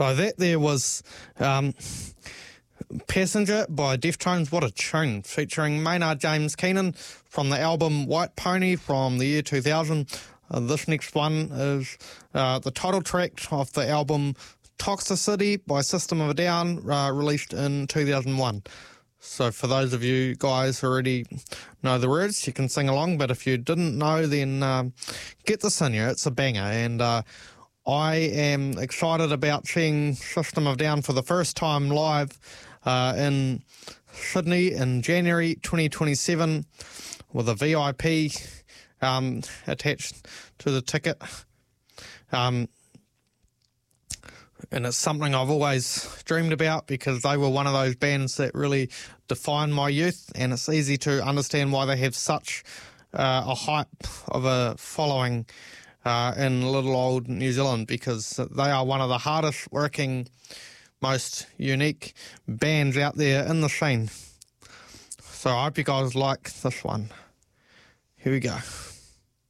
So that there was Passenger by Deftones. What a tune, featuring Maynard James Keenan from the album White Pony from the year 2000. This next one is the title track of the album Toxicity by System of a Down, released in 2001. So for those of you guys who already know the words, you can sing along, but if you didn't know, then get this in you. It's a banger, and I am excited about seeing System of a Down for the first time live in Sydney in January 2027 with a VIP attached to the ticket. And it's something I've always dreamed about because they were one of those bands that really defined my youth, and it's easy to understand why they have such a hype of a following in little old New Zealand, because they are one of the hardest working, most unique bands out there in the scene. So I hope you guys like this one. Here we go.